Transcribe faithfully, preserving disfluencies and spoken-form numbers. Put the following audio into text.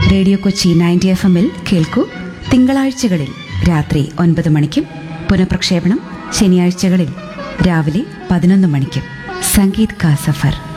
Radio Kochi ninety F എമ്മിൽ കേൾക്കൂ. തിങ്കളാഴ്ചകളിൽ രാത്രി ഒൻപത് മണിക്കും പുനഃപ്രക്ഷേപണം ശനിയാഴ്ചകളിൽ രാവിലെ പതിനൊന്ന് മണിക്കും. സംഗീത് കാ സഫർ.